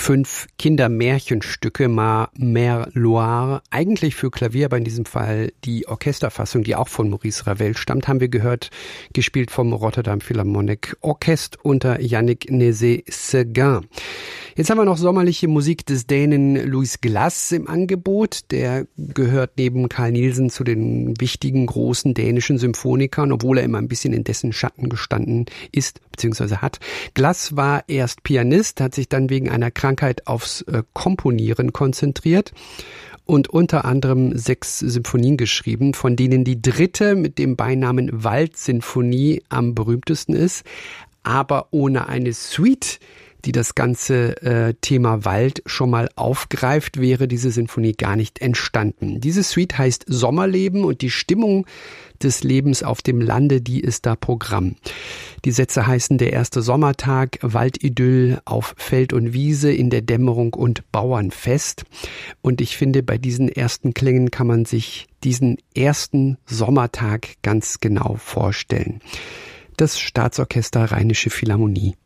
5 Kindermärchenstücke, Ma Mère Loire, eigentlich für Klavier, aber in diesem Fall die Orchesterfassung, die auch von Maurice Ravel stammt, haben wir gehört, gespielt vom Rotterdam Philharmonic Orchestra unter Yannick Nézet-Séguin. Jetzt haben wir noch sommerliche Musik des Dänen Louis Glass im Angebot. Der gehört neben Carl Nielsen zu den wichtigen, großen dänischen Symphonikern, obwohl er immer ein bisschen in dessen Schatten gestanden ist bzw. hat. Glass war erst Pianist, hat sich dann wegen einer Krankheit aufs Komponieren konzentriert und unter anderem 6 Symphonien geschrieben, von denen die 3. mit dem Beinamen Waldsinfonie am berühmtesten ist, aber ohne eine Suite, die das ganze Thema Wald schon mal aufgreift, wäre diese Sinfonie gar nicht entstanden. Diese Suite heißt Sommerleben und die Stimmung des Lebens auf dem Lande, die ist da Programm. Die Sätze heißen der erste Sommertag, Waldidyll auf Feld und Wiese, in der Dämmerung und Bauernfest. Und ich finde, bei diesen ersten Klängen kann man sich diesen ersten Sommertag ganz genau vorstellen. Das Staatsorchester Rheinische Philharmonie.